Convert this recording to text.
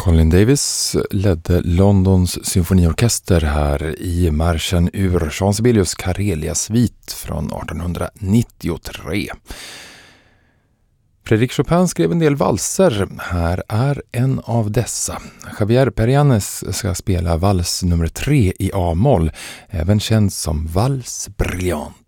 Colin Davis ledde Londons symfoniorkester här i marschen ur Jean Sibelius Karelia-svit från 1893. Frédéric Chopin skrev en del valser. Här är en av dessa. Javier Perianes ska spela vals nummer 3 i A-moll, även känd som Vals Brilliant.